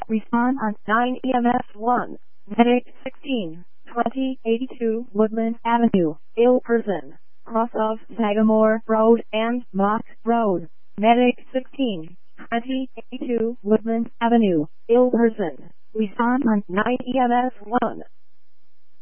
Respond on 9 EMS 1. Medic 16, 2082 Woodland Avenue, ill person. Cross of Sagamore Road and Mock Road. Medic 16, 2082 Woodland Avenue, ill person. Respond on 9 EMS 1.